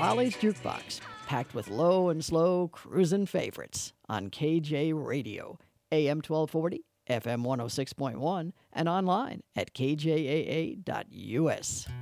Holly's Jukebox, packed with low and slow cruisin' favorites on KJ Radio, AM 1240, FM 106.1, and online at kjaa.us.